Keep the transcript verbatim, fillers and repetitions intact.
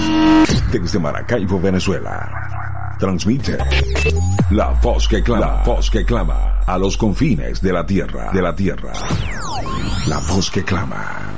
Desde Maracaibo, Venezuela. Transmite la voz que clama, la voz que clama a los confines de la tierra, de la tierra. La voz que clama.